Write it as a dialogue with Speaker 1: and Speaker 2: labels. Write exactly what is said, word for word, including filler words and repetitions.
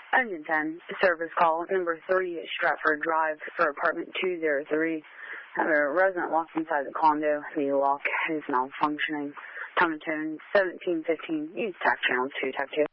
Speaker 1: Engine ten, service call, number three, Stratford Drive for apartment two oh three. Have a resident locked inside the condo. The lock is malfunctioning. Time and tone, seventeen fifteen. Use tack channel two, tack two.